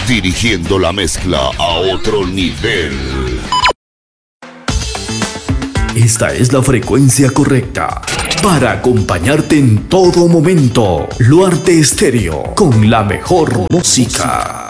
dirigiendo la mezcla a otro nivel. Esta es la frecuencia correcta para acompañarte en todo momento. Luarte Estéreo, con la mejor música.